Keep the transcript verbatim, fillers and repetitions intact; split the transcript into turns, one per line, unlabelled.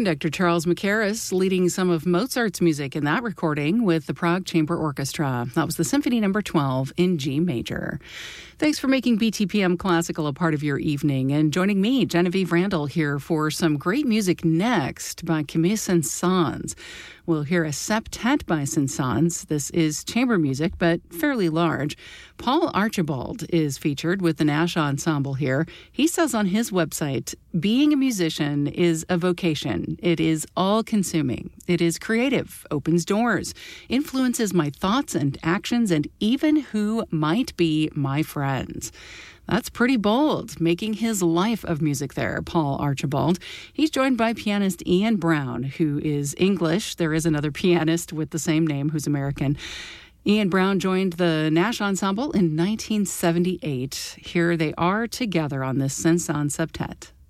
conductor Charles Mackerras leading some of Mozart's music in that recording with the Prague Chamber Orchestra. That was the Symphony Number twelve in G major. Thanks for making B T P M Classical a part of your evening and joining me, Genevieve Randall, here for some great music next by Camille Saint-Saëns. We'll hear a septet by Saint-Saëns. This is chamber music, but fairly large. Paul Archibald is featured with the Nash Ensemble here. He says on his website, being a musician is a vocation. It is all-consuming. It is creative, opens doors, influences my thoughts and actions, and even who might be my friends. That's pretty bold, making his life of music there, Paul Archibald. He's joined by pianist Ian Brown, who is English. There is another pianist with the same name who's American. Ian Brown joined the Nash Ensemble in nineteen seventy-eight. Here they are together on this Saint-Saëns septet.